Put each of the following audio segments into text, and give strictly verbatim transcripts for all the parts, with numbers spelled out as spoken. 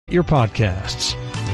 your podcasts.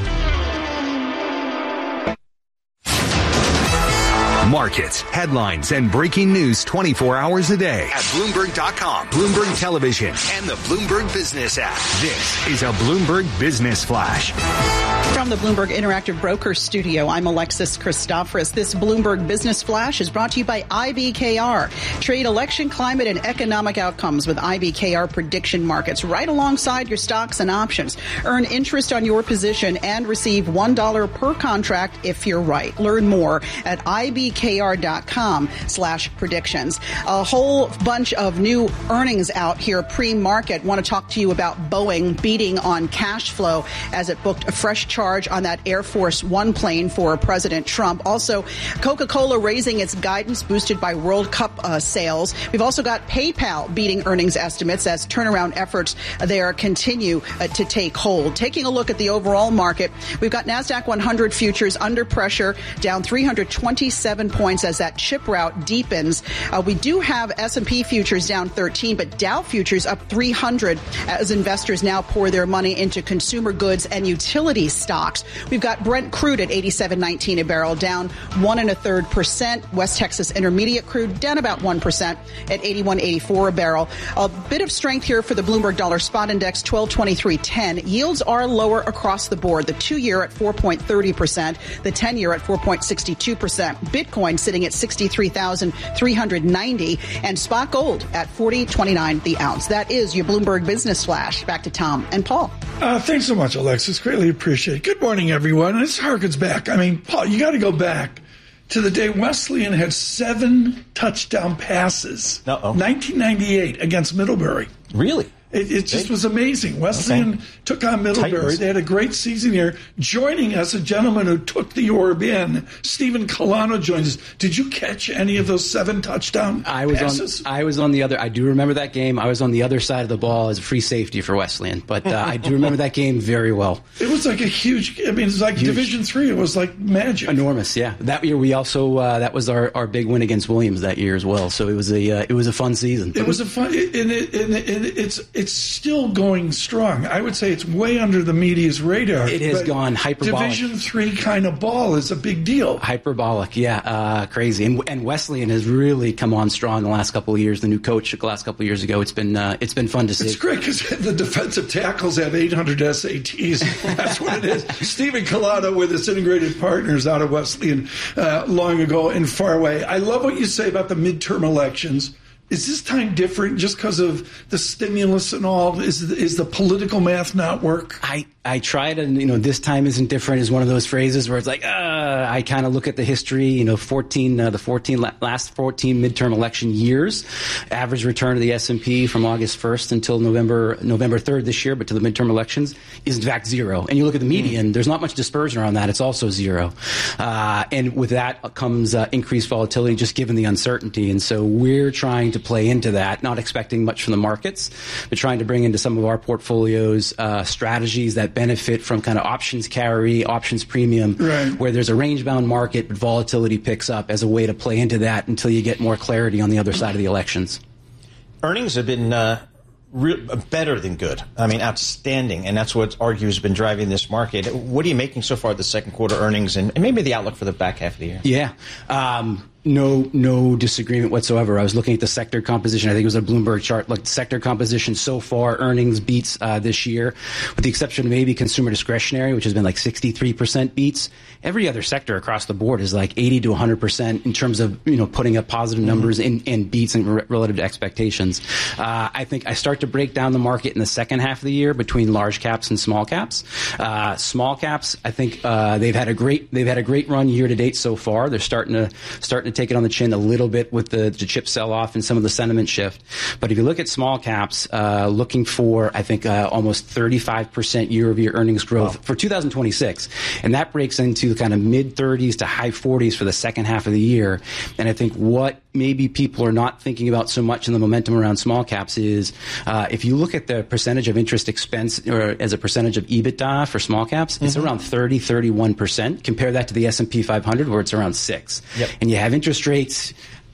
Markets, headlines, and breaking news twenty-four hours a day at Bloomberg dot com, Bloomberg Television, and the Bloomberg Business app. This is a Bloomberg Business Flash. From the Bloomberg Interactive Brokers Studio, I'm Alexis Christophorous. This Bloomberg Business Flash is brought to you by I B K R. Trade election, climate, and economic outcomes with I B K R prediction markets right alongside your stocks and options. Earn interest on your position and receive one dollar per contract if you're right. Learn more at I B K R dot com slash predictions. A whole bunch of new earnings out here pre-market. Want to talk to you about Boeing beating on cash flow as it booked a fresh charge on that Air Force One plane for President Trump. Also, Coca-Cola raising its guidance boosted by World Cup uh, sales. We've also got PayPal beating earnings estimates as turnaround efforts there continue uh, to take hold. Taking a look at the overall market, we've got NASDAQ one hundred futures under pressure, down three hundred twenty-seven points as that chip rout deepens. Uh, we do have S and P futures down thirteen, but Dow futures up three hundred as investors now pour their money into consumer goods and utility stocks. We've got Brent crude at eighty-seven nineteen a barrel, down one and a third percent. West Texas Intermediate crude down about one percent at eighty-one eighty-four a barrel. A bit of strength here for the Bloomberg Dollar Spot Index, twelve twenty-three ten. Yields are lower across the board. The two-year at four point three zero percent, the ten-year at four point six two percent. Bitcoin sitting at sixty-three thousand three hundred ninety, and spot gold at forty twenty-nine the ounce. That is your Bloomberg Business Flash. Back to Tom and Paul. Uh, thanks so much, Alexis. Greatly appreciate it. Good morning, everyone. This harkens back. I mean, Paul, you got to go back to the day Wesleyan had seven touchdown passes. Uh-oh. nineteen ninety-eight against Middlebury. Really? It, it just was amazing. Wesleyan okay. took on Middlebury. Titans. They had a great season here. Joining us, a gentleman who took the orb in, Stephen Colano, joins us. Did you catch any of those seven touchdown I was passes? On, I was on the other. I do remember that game. I was on the other side of the ball as a free safety for Wesleyan, but uh, I do remember that game very well. It was like a huge. I mean, it was like huge. Division Three. It was like magic. Enormous, yeah. That year we also uh, that was our, our big win against Williams that year as well. So it was a uh, it was a fun season. It was a fun, and, it, and, it, and it's it's still going strong. I would say it's way under the media's radar. It has gone hyperbolic. Division Three kind of ball is a big deal. Hyperbolic, yeah, uh, crazy. And, and Wesleyan has really come on strong the last couple of years. The new coach the last couple of years ago. It's been uh, it's been fun to see. It's great because the defensive tackles have eight hundred S A Ts. That's what it is. Stephen Colado with his integrated partners out of Wesleyan uh, long ago in Farway. I love what you say about the midterm elections. Is this time different just because of the stimulus and all? Is is the political math not work? I, I tried, and you know, this time isn't different is one of those phrases where it's like, uh, I kind of look at the history, you know, fourteen, uh, the fourteen last fourteen midterm election years, average return to the S and P from August first until November November third this year, but to the midterm elections is in fact zero. And you look at the median, mm. there's not much dispersion around that. It's also zero. Uh, and with that comes uh, increased volatility just given the uncertainty. And so we're trying to to play into that, not expecting much from the markets, but trying to bring into some of our portfolios uh, strategies that benefit from kind of options carry, options premium, right. where there's a range-bound market, but volatility picks up as a way to play into that until you get more clarity on the other side of the elections. Earnings have been uh, re- better than good. I mean, outstanding, and that's what argues has been driving this market. What are you making so far of the second quarter earnings and, and maybe the outlook for the back half of the year? Yeah. Um, No, no disagreement whatsoever. I was looking at the sector composition. I think it was a Bloomberg chart. Look, sector composition so far, earnings beats uh, this year, with the exception of maybe consumer discretionary, which has been like sixty-three percent beats. Every other sector across the board is like eighty to one hundred percent in terms of, you know, putting up positive numbers in, in beats and re- relative to expectations. Uh, I think I start to break down the market in the second half of the year between large caps and small caps. Uh, small caps, I think uh, they've had a great they've had a great run year to date so far. They're starting to starting to take it on the chin a little bit with the, the chip sell-off and some of the sentiment shift. But if you look at small caps, uh, looking for, I think, uh, almost thirty-five percent year-over-year earnings growth wow. for two thousand twenty-six. And that breaks into kind of mid-thirties to high forties for the second half of the year. And I think what maybe people are not thinking about so much in the momentum around small caps is uh, if you look at the percentage of interest expense or as a percentage of EBITDA for small caps, mm-hmm. it's around thirty, thirty-one percent. Compare that to the S and P five hundred where it's around six. Yep. And you have interest rates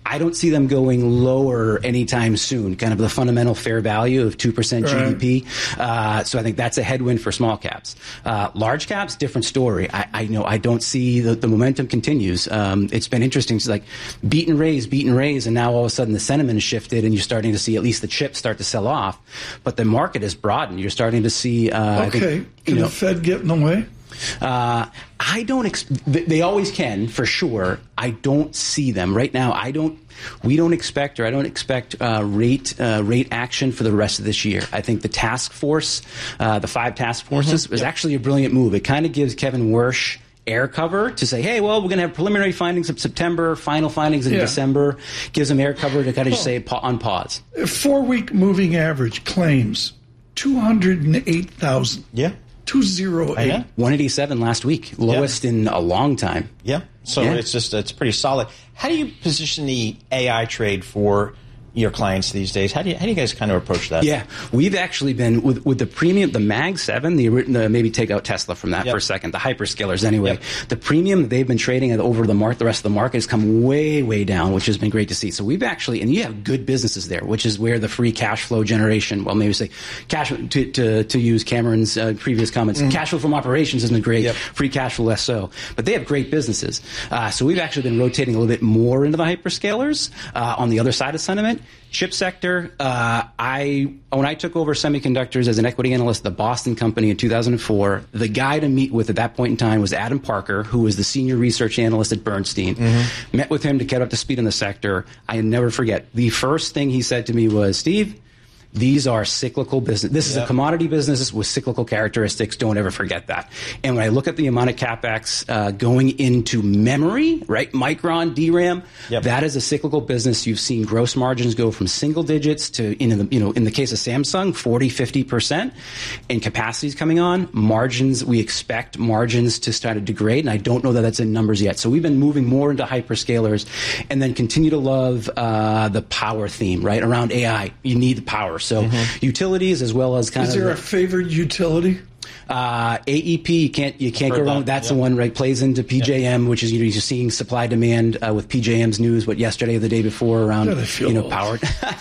I don't see them going lower anytime soon, kind of the fundamental fair value of two percent right. G D P. Uh, so I think that's a headwind for small caps. Uh, large caps, different story. I, I know I don't see the, the momentum continues. Um, it's been interesting. It's like beat and raise, beat and raise, and now all of a sudden the sentiment has shifted and you're starting to see at least the chips start to sell off. But the market has broadened. You're starting to see... Uh, okay. I think, Can you know, the Fed get in the way? Uh, I don't. Ex- they always can, for sure. I don't see them right now. I don't. We don't expect, or I don't expect uh, rate uh, rate action for the rest of this year. I think the task force, uh, the five task forces, mm-hmm. was yep. actually a brilliant move. It kind of gives Kevin Wersch air cover to say, hey, well, we're going to have preliminary findings in September, final findings in yeah. December. Gives them air cover to kind of just say on pause. Four-week moving average claims two hundred eight thousand. Yeah. two oh eight. one eighty-seven last week. Lowest yeah. in a long time. Yeah. So yeah. it's just, it's pretty solid. How do you position the A I trade for your clients these days? How do you, how do you guys kind of approach that? Yeah, we've actually been with, with the premium, the Mag seven, the, the maybe take out Tesla from that yep. for a second, the hyperscalers anyway. Yep. The premium they've been trading at over the mark, the rest of the market has come way, way down, which has been great to see. So we've actually, and you have good businesses there, which is where the free cash flow generation, well, maybe say cash to to, to use Cameron's uh, previous comments, mm-hmm. cash flow from operations has been great, yep. free cash flow less so. But they have great businesses. Uh, so we've actually been rotating a little bit more into the hyperscalers uh, on the other side of sentiment. Chip sector, uh, I when I took over semiconductors as an equity analyst at the Boston company in two thousand four, the guy to meet with at that point in time was Adam Parker, who was the senior research analyst at Bernstein. Mm-hmm. Met with him to get up to speed in the sector. I never forget. The first thing he said to me was, Steve, these are cyclical business. This yep. is a commodity business with cyclical characteristics. Don't ever forget that. And when I look at the amount of CapEx uh, going into memory, right, Micron, D RAM, yep. that is a cyclical business. You've seen gross margins go from single digits to, in the, you know, in the case of Samsung, forty, fifty percent. And capacity's coming on. Margins, we expect margins to start to degrade, and I don't know that that's in numbers yet. So we've been moving more into hyperscalers, and then continue to love uh, the power theme, right, around A I. You need the power. So mm-hmm. utilities as well as kind Is of... Is there a favored utility? Uh, A E P, you can't, you can't go wrong. That. That's yep. the one, right, plays into P J M, yep. which is, you know, you're seeing supply demand uh, with P J M's news, what, yesterday or the day before around, you know, power.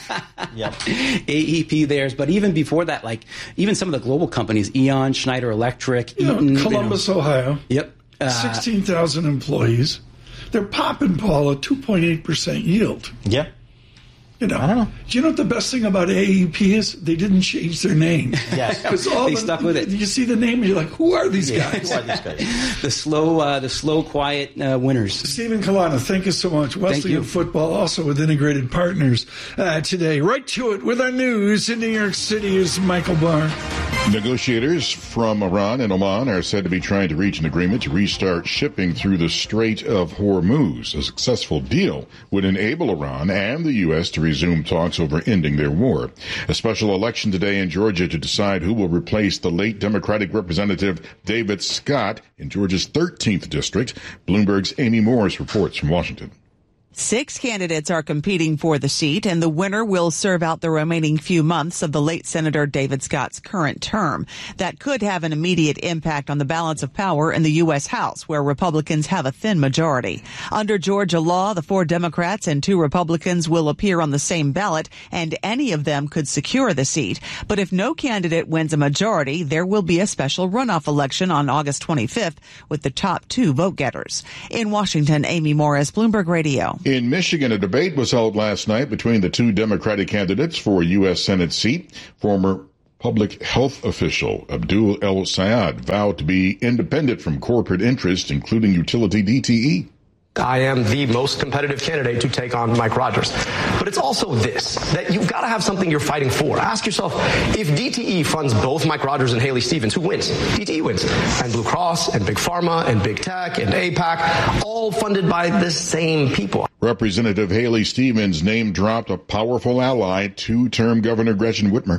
yep. A E P theirs. But even before that, like, even some of the global companies, Eon, Schneider Electric, you Eaton, know, Columbus, you know, Ohio. Yep. Uh, sixteen thousand employees. They're popping, Paul, a two point eight percent yield. Yeah. You know, I don't know. Do you know what the best thing about A E P is? They didn't change their name. Yes, all they the, stuck with it. You see the name, and you're like, "Who are these yeah. guys?" Who are these guys? the slow, uh, the slow, quiet uh, winners. Stephen Kalana, thank you so much. Wesleyan Football, also with Integrated Partners uh, today. Right to it with our news in New York City is Michael Barr. Negotiators from Iran and Oman are said to be trying to reach an agreement to restart shipping through the Strait of Hormuz. A successful deal would enable Iran and the U S to resume talks over ending their war. A special election today in Georgia to decide who will replace the late Democratic Representative David Scott in Georgia's thirteenth district. Bloomberg's Amy Morris reports from Washington. Six candidates are competing for the seat, and the winner will serve out the remaining few months of the late Senator David Scott's current term. That could have an immediate impact on the balance of power in the U S. House, where Republicans have a thin majority. Under Georgia law, the four Democrats and two Republicans will appear on the same ballot, and any of them could secure the seat. But if no candidate wins a majority, there will be a special runoff election on August twenty-fifth with the top two vote-getters. In Washington, Amy Morris, Bloomberg Radio. In Michigan, a debate was held last night between the two Democratic candidates for a U S. Senate seat. Former public health official Abdul El Sayed vowed to be independent from corporate interests, including utility D T E. I am the most competitive candidate to take on Mike Rogers. But it's also this, that you've got to have something you're fighting for. Ask yourself, if D T E funds both Mike Rogers and Haley Stevens, who wins? D T E wins. And Blue Cross and Big Pharma and Big Tech and AIPAC, all funded by the same people. Representative Haley Stevens name dropped a powerful ally, two-term Governor Gretchen Whitmer.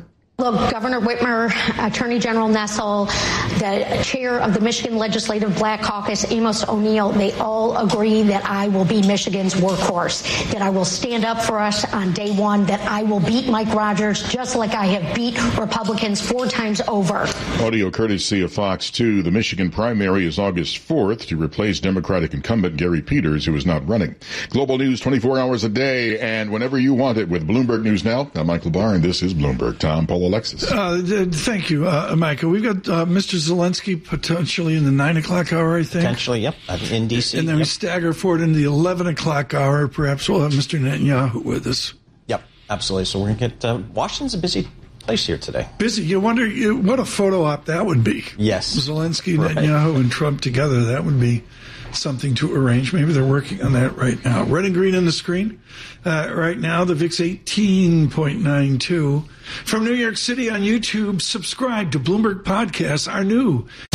Look, Governor Whitmer, Attorney General Nessel, the chair of the Michigan Legislative Black Caucus, Amos O'Neill, they all agree that I will be Michigan's workhorse, that I will stand up for us on day one, that I will beat Mike Rogers just like I have beat Republicans four times over. Audio courtesy of Fox two. The Michigan primary is August fourth to replace Democratic incumbent Gary Peters, who is not running. Global news twenty-four hours a day and whenever you want it with Bloomberg News Now. I'm Michael Barr, and this is Bloomberg. Tom, Paul, Alexis. Uh, thank you, uh, Micah. We've got uh, Mister Zelensky potentially in the nine o'clock hour, I think. Potentially, yep, in D C. And then yep. we stagger forward into the eleven o'clock hour. Perhaps we'll have Mister Netanyahu with us. Yep, absolutely. So we're going to get uh, Washington's a busy place here today. Busy. You wonder you, what a photo op that would be. Yes. Zelensky, right. Netanyahu, and Trump together. That would be something to arrange. Maybe they're working on that right now. Red and green on the screen. Uh, right now, the V I X eighteen point nine two. From New York City on YouTube, subscribe to Bloomberg Podcasts, our new